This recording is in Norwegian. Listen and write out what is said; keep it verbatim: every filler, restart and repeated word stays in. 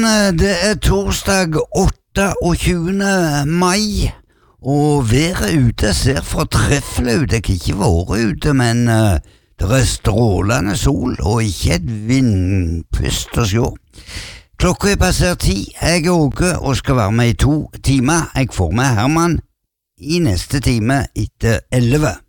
det er torsdag åtteogtyvende mai, og været ute ser fortreffelig ut. Jeg har ikke vært ute, men uh, det er strålende sol, og ikke et vindpust å se. Klokka er passert ti, jeg er Åge og skal være med i to timer. Jeg får med Herman i neste time etter elleve.